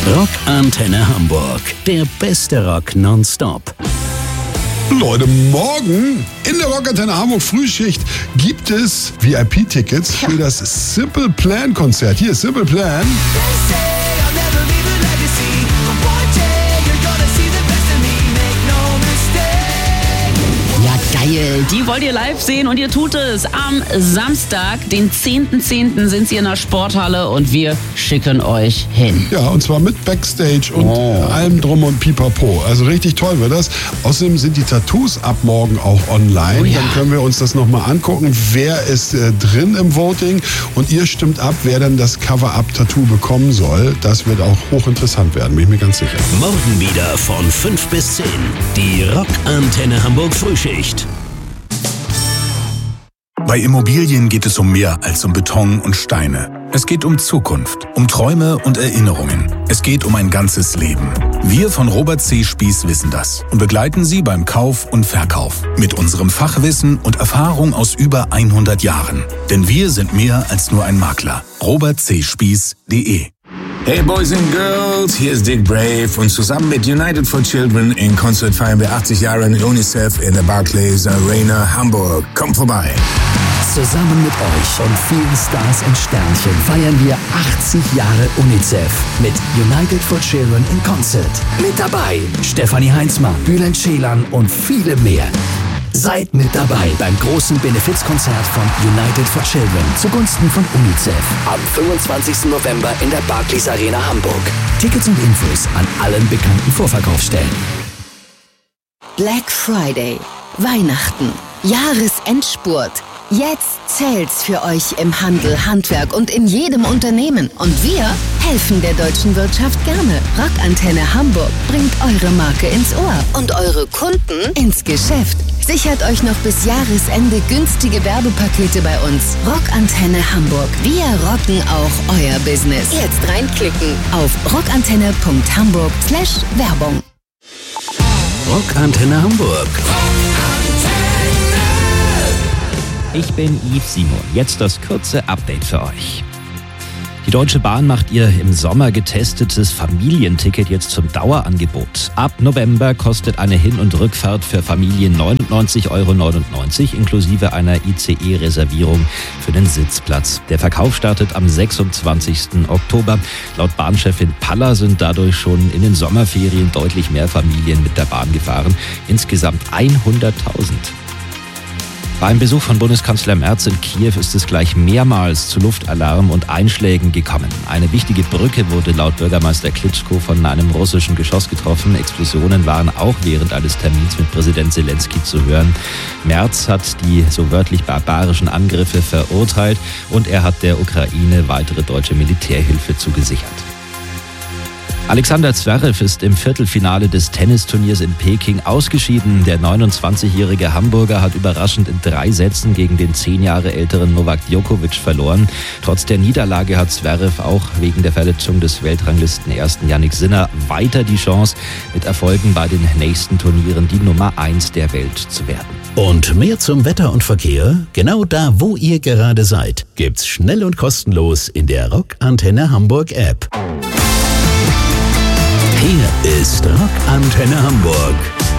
Rock Antenne Hamburg. Der beste Rock nonstop. Leute, morgen in der Rock Antenne Hamburg Frühschicht gibt es VIP-Tickets für das Simple Plan Konzert. Hier, Simple Plan. Geil, die wollt ihr live sehen und ihr tut es. Am Samstag, den 10.10. sind sie in der Sporthalle und wir schicken euch hin. Ja, und zwar mit Backstage und allem drum und pipapo. Also richtig toll wird das. Außerdem sind die Tattoos ab morgen auch online. Oh ja. Dann können wir uns das nochmal angucken. Wer ist drin im Voting? Und ihr stimmt ab, wer dann das Cover-Up-Tattoo bekommen soll. Das wird auch hochinteressant werden, bin ich mir ganz sicher. Morgen wieder von 5 bis 10. Die Rock Antenne Hamburg Frühschicht. Bei Immobilien geht es um mehr als um Beton und Steine. Es geht um Zukunft, um Träume und Erinnerungen. Es geht um ein ganzes Leben. Wir von Robert C. Spieß wissen das und begleiten Sie beim Kauf und Verkauf. Mit unserem Fachwissen und Erfahrung aus über 100 Jahren. Denn wir sind mehr als nur ein Makler. robertcspieß.de. Hey Boys and Girls, hier ist Dick Brave und zusammen mit United for Children in Konzert feiern wir 80 Jahre in UNICEF in der Barclays Arena Hamburg. Kommt vorbei! Zusammen mit euch und vielen Stars und Sternchen feiern wir 80 Jahre UNICEF mit United for Children in Concert. Mit dabei Stefanie Heinzmann, Bülent Ceylan und viele mehr. Seid mit dabei beim großen Benefizkonzert von United for Children zugunsten von UNICEF am 25. November in der Barclays Arena Hamburg. Tickets und Infos an allen bekannten Vorverkaufsstellen. Black Friday, Weihnachten, Jahresendspurt. Jetzt zählt's für euch im Handel, Handwerk und in jedem Unternehmen. Und wir helfen der deutschen Wirtschaft gerne. Rockantenne Hamburg bringt eure Marke ins Ohr und eure Kunden ins Geschäft. Sichert euch noch bis Jahresende günstige Werbepakete bei uns. Rockantenne Hamburg. Wir rocken auch euer Business. Jetzt reinklicken auf rockantenne.hamburg/Werbung. Rock Antenne Hamburg. Ich bin Yves Simon. Jetzt das kurze Update für euch. Die Deutsche Bahn macht ihr im Sommer getestetes Familienticket jetzt zum Dauerangebot. Ab November kostet eine Hin- und Rückfahrt für Familien 99,99 € inklusive einer ICE-Reservierung für den Sitzplatz. Der Verkauf startet am 26. Oktober. Laut Bahnchefin Paller sind dadurch schon in den Sommerferien deutlich mehr Familien mit der Bahn gefahren. Insgesamt 100.000. Beim Besuch von Bundeskanzler Merz in Kiew ist es gleich mehrmals zu Luftalarm und Einschlägen gekommen. Eine wichtige Brücke wurde laut Bürgermeister Klitschko von einem russischen Geschoss getroffen. Explosionen waren auch während eines Termins mit Präsident Zelensky zu hören. Merz hat die so wörtlich barbarischen Angriffe verurteilt und er hat der Ukraine weitere deutsche Militärhilfe zugesichert. Alexander Zverev ist im Viertelfinale des Tennisturniers in Peking ausgeschieden. Der 29-jährige Hamburger hat überraschend in 3 Sätzen gegen den 10 Jahre älteren Novak Djokovic verloren. Trotz der Niederlage hat Zverev auch wegen der Verletzung des Weltranglisten-Ersten Jannik Sinner weiter die Chance, mit Erfolgen bei den nächsten Turnieren die Nummer 1 der Welt zu werden. Und mehr zum Wetter und Verkehr? Genau da, wo ihr gerade seid, gibt's schnell und kostenlos in der Rock Antenne Hamburg App. Hier ist Rock Antenne Hamburg.